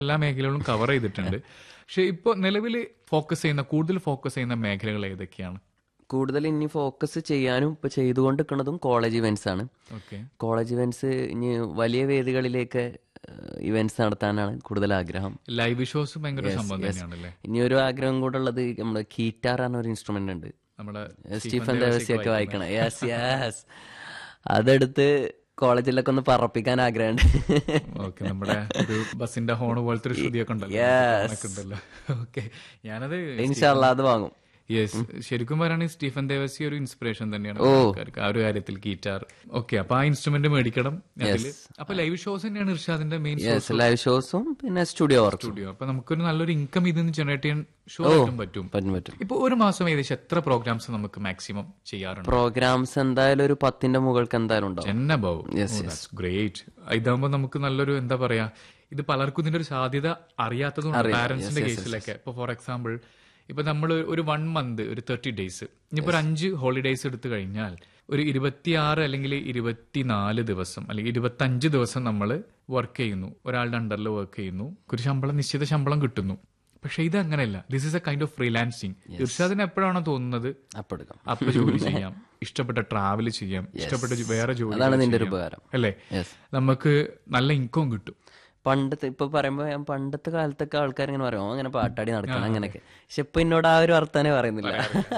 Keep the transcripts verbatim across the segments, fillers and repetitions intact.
എല്ലാ മേഖലകളും കവർ ചെയ്തിട്ടുണ്ട്. പക്ഷെ ഇപ്പോൾ നിലവിൽ ഫോക്കസ് ചെയ്യുന്ന കൂടുതൽ ഫോക്കസ് ചെയ്യുന്ന മേഖലകൾ ഏതൊക്കെയാണ്? കൂടുതൽ ഇനി ഫോക്കസ് ചെയ്യാനും ഇപ്പൊ ചെയ്തുകൊണ്ടിരിക്കുന്നതും കോളേജ് ഇവന്റ്സ് ആണ്. ഓക്കെ, കോളേജ് ഇവന്റ്സ് ഇനി വലിയ വേദികളിലേക്ക് ഇവന്റ്സ് നടത്താനാണ് കൂടുതൽ ആഗ്രഹം. ലൈവ് ഷോസ് ഭയങ്കര സംഭവം തന്നെയാണല്ലേ. ഇനി ഒരു ആഗ്രഹം കൂടെ ഉള്ളത് നമ്മുടെ കീറ്റാർ എന്ന ഒരു ഇൻസ്ട്രുമെന്റ് ഉണ്ട്, നമ്മുടെ സ്റ്റീഫൻ ദേവസി ഒക്കെ വായിക്കണം. യെസ് യെസ് അതെടുത്ത് കോളേജിലൊക്കെ ഒന്ന് പറപ്പിക്കാൻ ആഗ്രഹമുണ്ട്. ഓക്കെ, നമ്മുടെ ഒരു ബസിന്റെ ഹോൺ പോലത്തെ ഒരു ശ്രുതിയൊക്കെ ഉണ്ടല്ലോ. ഓക്കെ, ഞാനത് ഇൻഷാ അല്ലാഹ് അത് വാങ്ങും. യെസ്, ശരിക്കും പറയുകയാണെങ്കിൽ സ്റ്റീഫൻ ദേവസി ഒരു ഇൻസ്പിറേഷൻ തന്നെയാണ് ആൾക്കാർക്ക് ആ ഒരു കാര്യത്തിൽ, ഗിറ്റാർ. ഓക്കെ, അപ്പൊ ആ ഇൻസ്ട്രുമെന്റ് മേടിക്കണം. അപ്പൊ ലൈവ് ഷോസ് തന്നെയാണ് ഇർഷാദിന്റെ മെയിൻ ലൈവ് ഷോസും പിന്നെ സ്റ്റുഡിയോ വർക്ക്. സ്റ്റുഡിയോ അപ്പൊ നമുക്കൊരു നല്ലൊരു ഇൻകം ഇതിന് ജനറേറ്റ് ചെയ്യാൻ ഷോ പറ്റും പറ്റും ഇപ്പൊ ഒരു മാസം ഏകദേശം എത്ര പ്രോഗ്രാംസ് നമുക്ക് മാക്സിമം ചെയ്യാറുണ്ട്? പ്രോഗ്രാംസ് എന്തായാലും ഒരു പത്തിന്റെ മുകൾക്ക് എന്തായാലും ഉണ്ടാവും. ഗ്രേറ്റ്. ഇതാകുമ്പോ നമുക്ക് നല്ലൊരു എന്താ പറയാ, ഇത് പലർക്കും ഇതിന്റെ ഒരു സാധ്യത അറിയാത്തതുകൊണ്ട് പാരന്റ്സിന്റെ കേസിലൊക്കെ. ഇപ്പൊ ഫോർ എക്സാമ്പിൾ ഇപ്പൊ നമ്മൾ ഒരു വൺ മന്ത് ഒരു തേർട്ടി ഡേയ്സ് ഇനിയിപ്പോ ഒരു അഞ്ച് ഹോളിഡേയ്സ് എടുത്തു കഴിഞ്ഞാൽ ഒരു ഇരുപത്തിയാറ് അല്ലെങ്കിൽ ഇരുപത്തിനാല് ദിവസം അല്ലെങ്കിൽ ഇരുപത്തി അഞ്ച് ദിവസം നമ്മൾ വർക്ക് ചെയ്യുന്നു, ഒരാളുടെ അണ്ടറിൽ വർക്ക് ചെയ്യുന്നു, ഒരു ശമ്പളം നിശ്ചിത ശമ്പളം കിട്ടുന്നു. പക്ഷെ ഇത് അങ്ങനെയല്ല. This is A kind of freelancing. ഇർഷാദിന് എപ്പോഴാണോ തോന്നുന്നത് അപ്പൊ ജോലി ചെയ്യാം, ഇഷ്ടപ്പെട്ട ട്രാവൽ ചെയ്യാം, ഇഷ്ടപ്പെട്ട വേറെ ജോലി അല്ലേ, നമുക്ക് നല്ല ഇൻകം കിട്ടും. പണ്ടത്തെ ഇപ്പൊ പറയുമ്പോ ഞാൻ പണ്ടത്തെ കാലത്തൊക്കെ ആൾക്കാർ ഇങ്ങനെ പറയും അങ്ങനെ പാട്ടാടി നടക്കണം അങ്ങനെയൊക്കെ. പക്ഷെ ഇപ്പൊ എന്നോട് ആ ഒരു വർത്താനേ പറയുന്നില്ല.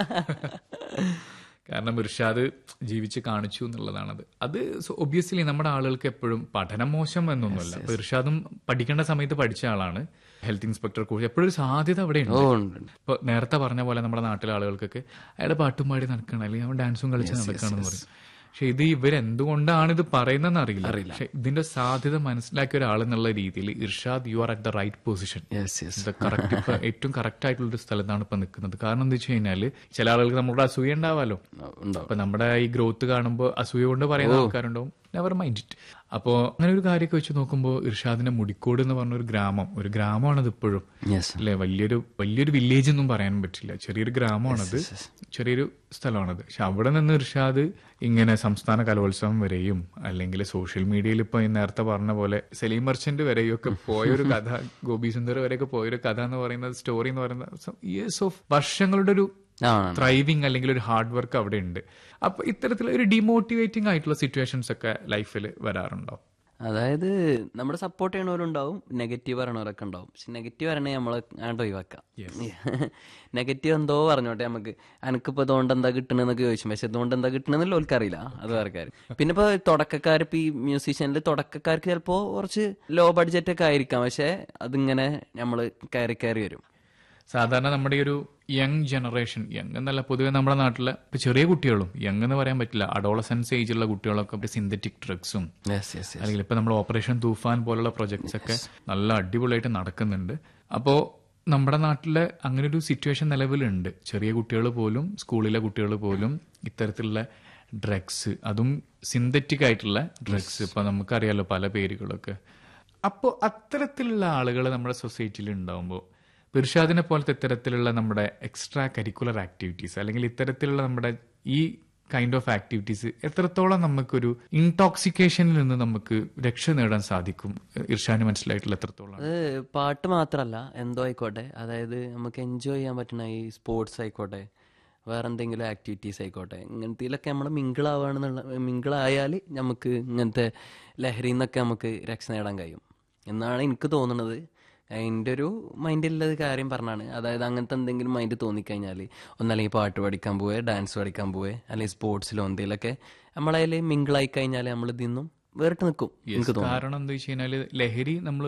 കാരണം ഇർഷാദ് ജീവിച്ച് കാണിച്ചു എന്നുള്ളതാണത്. അത് ഒബ്വിയസ്ലി നമ്മുടെ ആളുകൾക്ക് എപ്പോഴും പഠനം മോശം എന്നൊന്നുമല്ല. അപ്പൊ ഇർഷാദും പഠിക്കേണ്ട സമയത്ത് പഠിച്ച ആളാണ്. ഹെൽത്ത് ഇൻസ്പെക്ടർ കോഴ്സ് എപ്പോഴും ഒരു സാധ്യത അവിടെ ഉണ്ട്. ഇപ്പൊ നേരത്തെ പറഞ്ഞ പോലെ നമ്മുടെ നാട്ടിലെ ആളുകൾക്കൊക്കെ അയാൾ പാട്ടും പാടി നടക്കണം അല്ലെങ്കിൽ അവൻ ഡാൻസും കളിച്ച് നടക്കണമെന്ന് പറയും. പക്ഷെ ഇത് ഇവരെന്തുകൊണ്ടാണ് ഇത് പറയുന്നതെന്ന് അറിയില്ല. പക്ഷെ ഇതിന്റെ സാധ്യത മനസ്സിലാക്കിയ ഒരാളെന്നുള്ള രീതിയിൽ Irshad you are at the right position. Correct ഇപ്പൊ ഏറ്റവും കറക്റ്റ് ആയിട്ടുള്ള ഒരു സ്ഥലത്താണ് ഇപ്പൊ നിൽക്കുന്നത്. കാരണം എന്താ വെച്ച് കഴിഞ്ഞാല് ചില ആളുകൾക്ക് നമ്മുടെ അസൂയ ഉണ്ടാവാലോ. അപ്പൊ നമ്മുടെ ഈ ഗ്രോത്ത് കാണുമ്പോൾ അസൂയ കൊണ്ട് പറയുന്ന ആൾക്കാരുണ്ടാവും. Never mind it. അപ്പോ അങ്ങനെ ഒരു കാര്യമൊക്കെ വെച്ച് നോക്കുമ്പോൾ ഇർഷാദിന്റെ മുടിക്കോട് എന്ന് പറഞ്ഞ ഒരു ഗ്രാമം, ഒരു ഗ്രാമമാണത് ഇപ്പോഴും അല്ലെ. വലിയൊരു വലിയൊരു വില്ലേജ് ഒന്നും പറയാൻ പറ്റില്ല, ചെറിയൊരു ഗ്രാമമാണത്, ചെറിയൊരു സ്ഥലമാണത്. പക്ഷെ അവിടെ നിന്ന് ഇർഷാദ് ഇങ്ങനെ സംസ്ഥാന കലോത്സവം വരെയും അല്ലെങ്കിൽ സോഷ്യൽ മീഡിയയിൽ ഇപ്പൊ നേരത്തെ പറഞ്ഞ പോലെ സലീം മർച്ചന്റ് വരെയും ഒക്കെ പോയൊരു കഥ, ഗോപി സുന്ദർ വരെയൊക്കെ പോയൊരു കഥ എന്ന് പറയുന്നത്, സ്റ്റോറി എന്ന് പറയുന്നത് ഇയേഴ്സ് ഓഫ് വർഷങ്ങളുടെ ഒരു ത്രൈവിംഗ് അല്ലെങ്കിൽ ഒരു ഹാർഡ് വർക്ക് അവിടെ ഉണ്ട്. അപ്പൊ ഇത്തരത്തിലുള്ള ഒരു ഡിമോട്ടിവേറ്റിംഗ് ആയിട്ടുള്ള സിറ്റുവേഷൻസ് ഒക്കെ ലൈഫിൽ വരാറുണ്ടോ? അതായത് നമ്മുടെ സപ്പോർട്ട് ചെയ്യണവരുണ്ടാവും, നെഗറ്റീവ് പറയണവരൊക്കെ ഉണ്ടാവും. പക്ഷെ നെഗറ്റീവ് പറയണേ നമ്മളെ അങ്ങോട്ട് ഒഴിവാക്കാം. നെഗറ്റീവ് എന്തോ പറഞ്ഞോട്ടെ, നമുക്ക് എനിക്കിപ്പോ ഇതുകൊണ്ട് എന്താ കിട്ടണെന്നൊക്കെ ചോദിച്ചു. പക്ഷെ ഇതുകൊണ്ട് എന്താ കിട്ടണമെന്നല്ലോ ഓൽക്കറിയില്ല, അത് വേറെ. പിന്നെ ഇപ്പൊ തുടക്കക്കാർ, ഇപ്പൊ ഈ മ്യൂസീഷ്യനിൽ തുടക്കക്കാർക്ക് ചിലപ്പോ കുറച്ച് ലോ ബഡ്ജറ്റ് ഒക്കെ ആയിരിക്കാം, പക്ഷെ അതിങ്ങനെ നമ്മള് കയറി കയറി വരും. സാധാരണ നമ്മുടെ ഈ ഒരു യങ് ജനറേഷൻ, യങ് എന്നല്ല പൊതുവെ നമ്മുടെ നാട്ടിലെ ഇപ്പൊ ചെറിയ കുട്ടികളും, യങ് എന്ന് പറയാൻ പറ്റില്ല, അഡോളസൻസ് ഏജുള്ള കുട്ടികളൊക്കെ സിന്തറ്റിക് ഡ്രഗ്സും അല്ലെങ്കിൽ ഇപ്പൊ നമ്മൾ ഓപ്പറേഷൻ തൂഫാൻ പോലുള്ള പ്രൊജക്ട്സ് ഒക്കെ നല്ല അടിപൊളിയായിട്ട് നടക്കുന്നുണ്ട്. അപ്പോ നമ്മുടെ നാട്ടിലെ അങ്ങനെ ഒരു സിറ്റുവേഷൻ നിലവിലുണ്ട്. ചെറിയ കുട്ടികൾ പോലും, സ്കൂളിലെ കുട്ടികൾ പോലും ഇത്തരത്തിലുള്ള ഡ്രഗ്സ്, അതും സിന്തറ്റിക് ആയിട്ടുള്ള ഡ്രഗ്സ്, ഇപ്പൊ നമുക്കറിയാലോ പല പേരുകളൊക്കെ. അപ്പോൾ അത്തരത്തിലുള്ള ആളുകൾ നമ്മുടെ സൊസൈറ്റിയിൽ ഉണ്ടാവുമ്പോൾ ഇർഷാദിനെ പോലത്തെ ഇത്തരത്തിലുള്ള നമ്മുടെ എക്സ്ട്രാ കരിക്കുലർ ആക്ടിവിറ്റീസ് അല്ലെങ്കിൽ ഇത്തരത്തിലുള്ള നമ്മുടെ ഈ കൈൻഡ് ഓഫ് ആക്ടിവിറ്റീസ് എത്രത്തോളം നമുക്കൊരു ഇൻടോക്സിക്കേഷനിൽ നിന്ന് നമുക്ക് രക്ഷ നേടാൻ സാധിക്കും? ഇർഷാദിന് മനസ്സിലായിട്ടുള്ള എത്രത്തോളം? അത് പാട്ട് മാത്രമല്ല, എന്തോ ആയിക്കോട്ടെ, അതായത് നമുക്ക് എൻജോയ് ചെയ്യാൻ പറ്റുന്ന ഈ സ്പോർട്സ് ആയിക്കോട്ടെ, വേറെ എന്തെങ്കിലും ആക്ടിവിറ്റീസ് ആയിക്കോട്ടെ, ഇങ്ങനത്തേലൊക്കെ നമ്മൾ മിങ്കിളാവുകയാണെന്നുള്ള മിങ്കിളായാൽ നമുക്ക് ഇങ്ങനത്തെ ലഹരിയിൽ നിന്നൊക്കെ നമുക്ക് രക്ഷ നേടാൻ കഴിയും എന്നാണ് എനിക്ക് തോന്നുന്നത്. എൻ്റെ ഒരു മൈൻഡിലുള്ളത് കാര്യം പറഞ്ഞാണ്. അതായത് അങ്ങനത്തെ എന്തെങ്കിലും മൈൻഡ് തോന്നിക്കഴിഞ്ഞാൽ ഒന്നല്ലെങ്കിൽ പാട്ട് പഠിക്കാൻ പോവേ, ഡാൻസ് പഠിക്കാൻ പോവേ, അല്ലെങ്കിൽ സ്പോർട്സിലോ എന്തെങ്കിലുമൊക്കെ നമ്മളതിൽ മിങ്കിളായി കഴിഞ്ഞാൽ നമ്മൾ ഇതിന്നും വേറിട്ട് നിൽക്കും എനിക്ക് തോന്നുന്നു. കാരണം എന്താ വെച്ച് കഴിഞ്ഞാൽ ലഹരി നമ്മൾ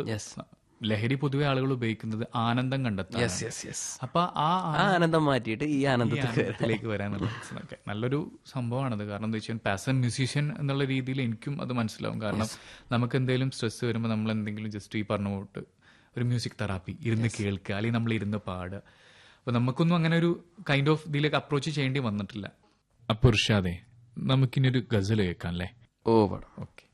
ലഹരി പൊതുവെ ആളുകൾ ഉപയോഗിക്കുന്നത് ആനന്ദം കണ്ടെത്താൻ. അപ്പൊ ആ ആനന്ദം മാറ്റിയിട്ട് ഈ ആനന്ദത്തിലേക്ക് വരാനുള്ള നല്ലൊരു സംഭവമാണത്. കാരണം എന്താ വെച്ചാൽ പാസ് ആൻ മ്യൂസീഷ്യൻ എന്നുള്ള രീതിയിൽ എനിക്കും അത് മനസ്സിലാവും. കാരണം നമുക്ക് എന്തെങ്കിലും സ്ട്രെസ് വരുമ്പോൾ നമ്മൾ എന്തെങ്കിലും ജസ്റ്റ് ഈ പറഞ്ഞ പോട്ട് ഒരു മ്യൂസിക് തെറാപ്പി, ഇരുന്ന് കേൾക്കുക, അല്ലെങ്കിൽ നമ്മൾ ഇരുന്ന് പാടുക. അപ്പൊ നമുക്കൊന്നും അങ്ങനെ ഒരു കൈൻഡ് ഓഫ് ഇതിലേക്ക് അപ്രോച്ച് ചെയ്യേണ്ടി വന്നിട്ടില്ല. അപ്പൊ ഇർഷാദേ, നമുക്കിനി ഒരു ഗസൽ കേൾക്കാം അല്ലേ? ഓ, ഓക്കെ.